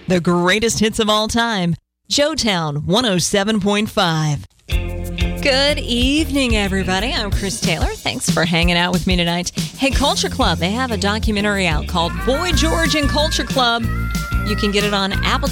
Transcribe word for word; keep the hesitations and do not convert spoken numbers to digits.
The greatest hits of all time. Joetown one oh seven point five. Good evening, everybody. I'm Chris Taylor. Thanks for hanging out with me tonight. Hey, Culture Club, they have a documentary out called Boy George and Culture Club. You can get it on Apple